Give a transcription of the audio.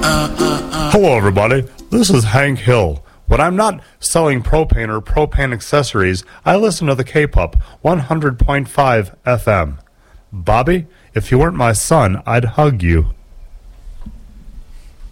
Hello, everybody. This is Hank Hill. When I'm not selling propane or propane accessories, I listen to the K-Pop 100.5 FM. Bobby, if you weren't my son, I'd hug you.